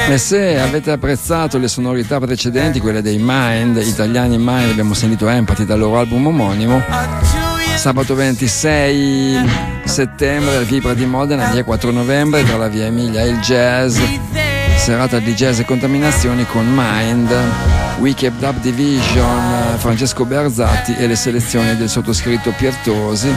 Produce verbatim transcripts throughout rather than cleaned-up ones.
E se avete apprezzato le sonorità precedenti, quelle dei Mind, italiani Mind, abbiamo sentito Empathy dal loro album omonimo. Sabato ventisei settembre al Vibra di Modena, via quattro novembre, tra la via Emilia e il Jazz, serata di jazz e contaminazioni con Mind, We Kept Up Division, Francesco Berzatti e le selezioni del sottoscritto Piertosi.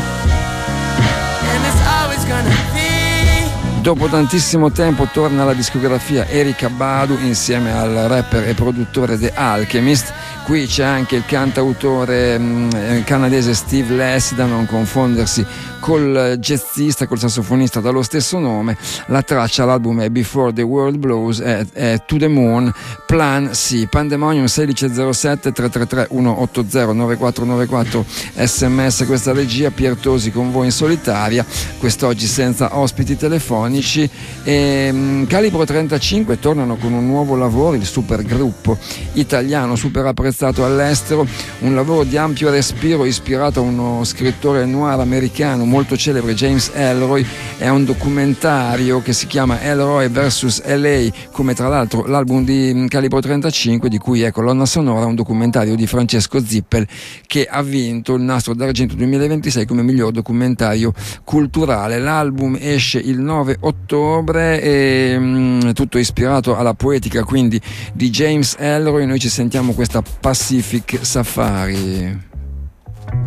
Dopo tantissimo tempo torna alla discografia Erykah Badu insieme al rapper e produttore The Alchemist. Qui c'è anche il cantautore mh, canadese Steve Lacy, da non confondersi col jazzista, col sassofonista dallo stesso nome. La traccia, l'album è Before the World Blows, è, è To the Moon, Plan C. Pandemonium sedici zero sette tre tre tre uno otto zero nove quattro nove quattro, sms questa regia. Piertosi con voi in solitaria, quest'oggi senza ospiti telefonici. E mh, Calibro trentacinque tornano con un nuovo lavoro, il super gruppo italiano super apprezzato all'estero, un lavoro di ampio respiro ispirato a uno scrittore noir americano molto celebre, James Ellroy. È un documentario che si chiama Ellroy versus L A, come tra l'altro l'album di Calibro trentacinque, di cui è colonna sonora un documentario di Francesco Zippel, che ha vinto il Nastro d'Argento duemilaventisei come miglior documentario culturale. L'album esce il nove ottobre e mh, tutto ispirato alla poetica quindi di James Ellroy. Noi ci sentiamo questa Pacific Safari.